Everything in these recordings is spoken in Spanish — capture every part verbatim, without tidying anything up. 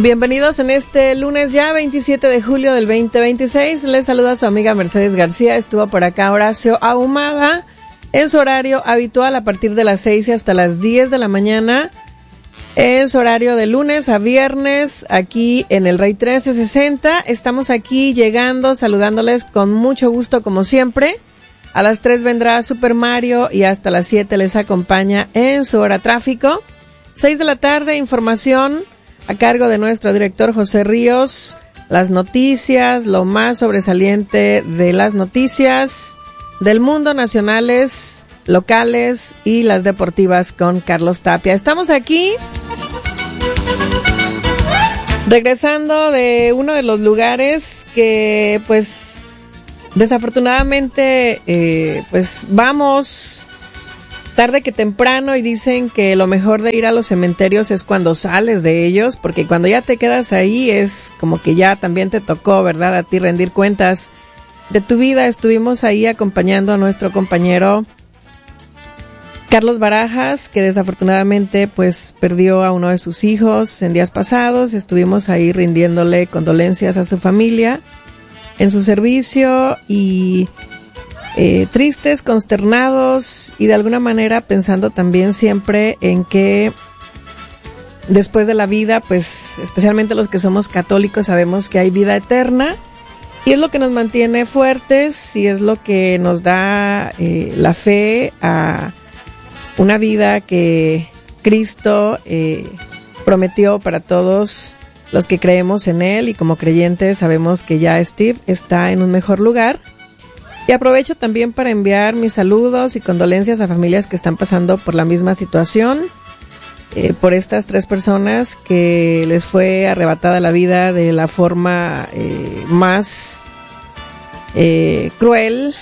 Bienvenidos en este lunes ya veintisiete de julio del veinte veintiséis. Les saluda su amiga Mercedes García. Estuvo por acá Horacio Ahumada en su horario habitual a partir de las seis y hasta las diez de la mañana. En su horario de lunes a viernes aquí en el Rey trece sesenta. Estamos aquí llegando, saludándoles con mucho gusto como siempre. A las tres vendrá Super Mario y hasta las siete les acompaña en su hora tráfico. seis de la tarde, información a cargo de nuestro director José Ríos, las noticias, lo más sobresaliente de las noticias del mundo, nacionales, locales y las deportivas con Carlos Tapia. Estamos aquí regresando de uno de los lugares que pues desafortunadamente eh, pues vamos tarde que temprano, y dicen que lo mejor de ir a los cementerios es cuando sales de ellos, porque cuando ya te quedas ahí es como que ya también te tocó, ¿verdad?, a ti rendir cuentas de tu vida. Estuvimos ahí acompañando a nuestro compañero Carlos Barajas, que desafortunadamente pues perdió a uno de sus hijos en días pasados. Estuvimos ahí rindiéndole condolencias a su familia en su servicio y Eh, tristes, consternados y de alguna manera pensando también siempre en que después de la vida, pues especialmente los que somos católicos sabemos que hay vida eterna, y es lo que nos mantiene fuertes y es lo que nos da eh, la fe a una vida que Cristo eh, prometió para todos los que creemos en Él, y como creyentes sabemos que ya Steve está en un mejor lugar. Y aprovecho también para enviar mis saludos y condolencias a familias que están pasando por la misma situación, eh, por estas tres personas que les fue arrebatada la vida de la forma eh, más eh, cruel,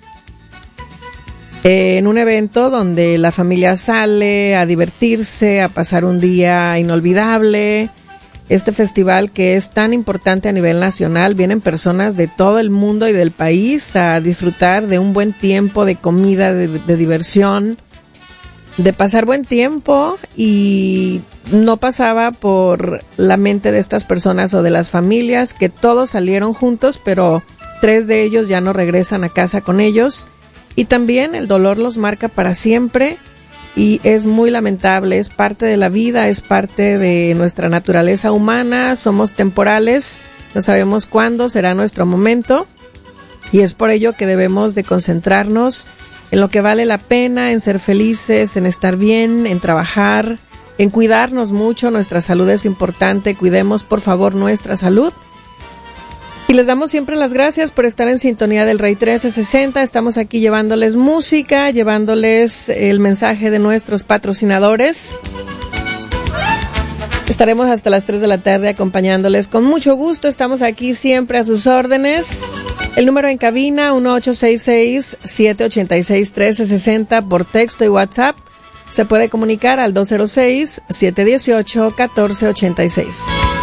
eh, en un evento donde la familia sale a divertirse, a pasar un día inolvidable. Este festival que es tan importante a nivel nacional, vienen personas de todo el mundo y del país a disfrutar de un buen tiempo, de comida, de, de diversión, de pasar buen tiempo, y no pasaba por la mente de estas personas o de las familias que todos salieron juntos, pero tres de ellos ya no regresan a casa con ellos, y también el dolor los marca para siempre. Y es muy lamentable, es parte de la vida, es parte de nuestra naturaleza humana, somos temporales, no sabemos cuándo será nuestro momento, y es por ello que debemos de concentrarnos en lo que vale la pena, en ser felices, en estar bien, en trabajar, en cuidarnos mucho. Nuestra salud es importante, cuidemos por favor nuestra salud. Y les damos siempre las gracias por estar en sintonía del Rey trece sesenta. Estamos aquí llevándoles música, llevándoles el mensaje de nuestros patrocinadores. Estaremos hasta las tres de la tarde acompañándoles con mucho gusto. Estamos aquí siempre a sus órdenes. El número en cabina, uno ocho seis seis, siete ocho seis, uno tres seis cero, por texto y WhatsApp. Se puede comunicar al dos cero seis, siete uno ocho, uno cuatro ocho seis.